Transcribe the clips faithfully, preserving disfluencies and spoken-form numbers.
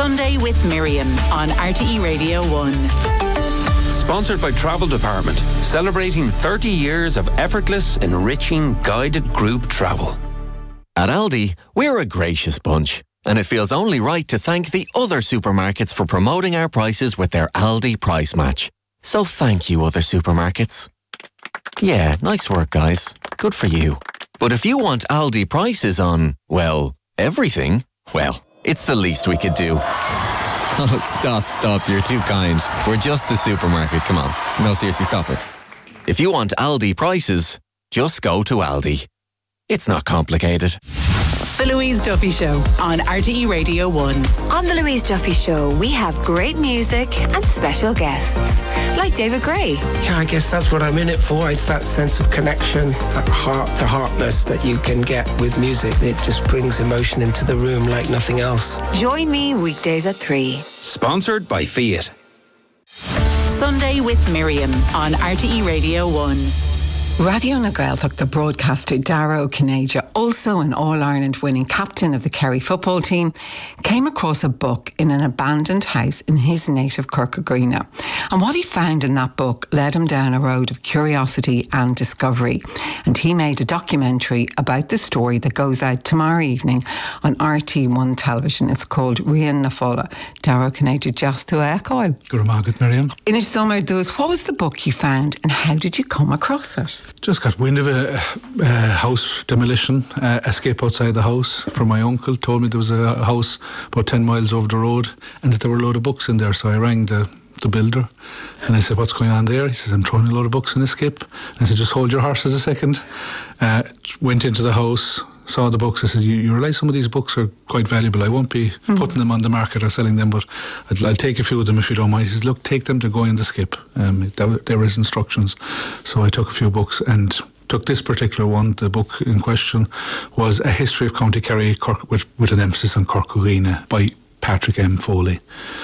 Sunday with Miriam on R T E Radio one. Sponsored by Travel Department, celebrating thirty years of effortless, enriching, guided group travel. At Aldi, we're a gracious bunch, and it feels only right to thank the other supermarkets for promoting our prices with their Aldi Price Match. So thank you, other supermarkets. Yeah, nice work, guys. Good for you. But if you want Aldi prices on, well, everything, well, it's the least we could do. Oh, stop, stop. You're too kind. We're just the supermarket. Come on. No, seriously, stop it. If you want Aldi prices, just go to Aldi. It's not complicated. The Louise Duffy Show on R T E Radio one. On The Louise Duffy Show, we have great music and special guests, like David Gray. Yeah, I guess that's what I'm in it for. It's that sense of connection, that heart-to-heartness that you can get with music. It just brings emotion into the room like nothing else. Join me weekdays at three. Sponsored by Fiat. Sunday with Miriam on R T E Radio one. Radio na Gaeltacht, the broadcaster Darragh Ó Cinnéide, also an All-Ireland winning captain of the Kerry football team, came across a book in an abandoned house in his native Corcagreena. And what he found in that book led him down a road of curiosity and discovery. And he made a documentary about the story that goes out tomorrow evening on R T one television. It's called Rian na Folla. Darragh Ó Cinnéide, just to echo. Good morning, Miriam. In its summer, those, what was the book you found and how did you come across it? Just got wind of a, a house demolition, uh, escape outside the house from my uncle. Told me there was a house about ten miles over the road and that there were a load of books in there. So I rang the, the builder and I said, what's going on there? He says, I'm throwing a load of books in a skip. I said, just hold your horses a second. Uh, went into the house, saw the books. I said, you, you realise some of these books are quite valuable. I won't be mm-hmm. putting them on the market or selling them, but I'll, I'll take a few of them if you don't mind. He says, look, take them, they're going in the skip. Um, that, there was instructions. So I took a few books and took this particular one. The book in question was A History of County Kerry, Cork, with, with an emphasis on Corcagreena by Patrick M. Foley.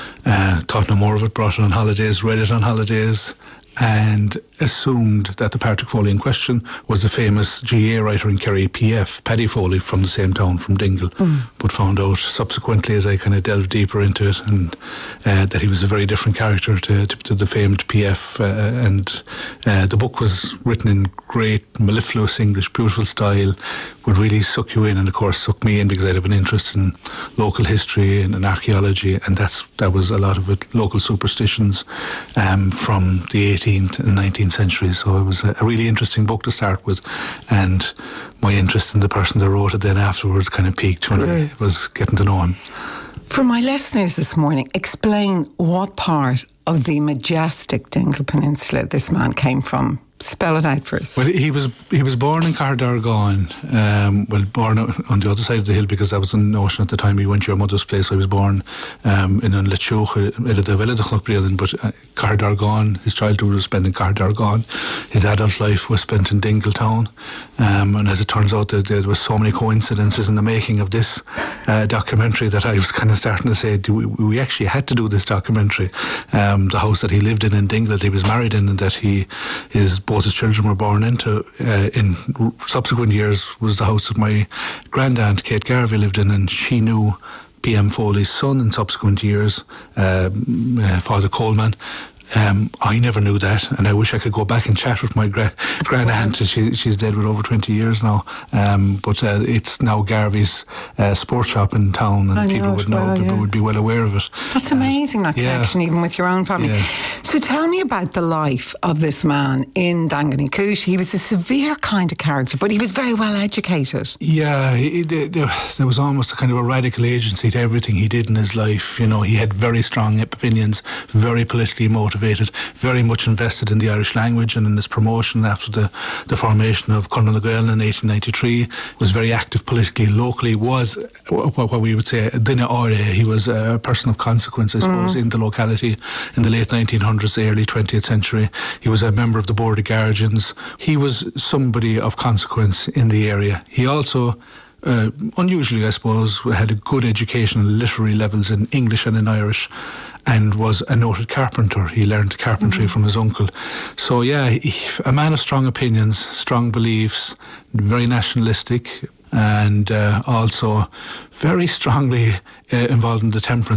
Uh, thought no more of it, brought it on holidays, read it on holidays, and assumed that the Patrick Foley in question was the famous G A A writer in Kerry, P F, Paddy Foley, from the same town, from Dingle, mm. but found out subsequently as I kind of delved deeper into it and uh, that he was a very different character to, to, to the famed P F, uh, and uh, the book was written in great mellifluous English, beautiful style, would really suck you in, and of course suck me in because I'd have an interest in local history and, and archaeology, and that's that was a lot of it, local superstitions um, from the eighteenth and nineteenth centuries. So it was a, a really interesting book to start with, and my interest in the person that wrote it then afterwards kind of peaked when I was getting to know him. For my listeners this morning, explain what part of the majestic Dingle Peninsula this man came from. Spell it out for us. Well, he was he was born in Cardargone, um, well, born on the other side of the hill because that was an notion at the time. He went to your mother's place. I was born um, in Unlechuch, in the Villa de Chlockbriaden, but uh, Cardargone, his childhood was spent in Cardargone. His adult life was spent in Dingletown. Um, and as it turns out, there, there were so many coincidences in the making of this uh, documentary that I was kind of starting to say, do we, we actually had to do this documentary. Um, the house that he lived in in Dingle, that he was married in, and that he is both his children were born into uh, in subsequent years was the house that my grandaunt Kate Garvey lived in, and she knew P M Foley's son in subsequent years, uh, uh, Father Coleman. Um, I never knew that, and I wish I could go back and chat with my gra- grand-aunt. She, she's dead with over twenty years now, um, but uh, it's now Garvey's uh, sports shop in town, and I people know would know, well, people yeah. would be well aware of it. That's amazing, uh, that connection, yeah. even with your own family. Yeah. So tell me about the life of this man in Danganny Coosh. He was a severe kind of character, but he was very well educated. Yeah, he, there, there was almost a kind of a radical agency to everything he did in his life. You know, he had very strong opinions, very politically motivated, very much invested in the Irish language and in his promotion after the, the formation of Conradh na Gael in eighteen ninety-three, was very active politically, locally, was what we would say a Dine Ore. He was a person of consequence, I suppose, mm. in the locality in the late nineteen hundreds, the early twentieth century. He was a member of the Board of Guardians. He was somebody of consequence in the area. He also Uh, unusually, I suppose, had a good education and literary levels in English and in Irish, and was a noted carpenter. He learned carpentry mm-hmm. from his uncle. So yeah, he, a man of strong opinions, strong beliefs, very nationalistic, and uh, also very strongly uh, involved in the temperance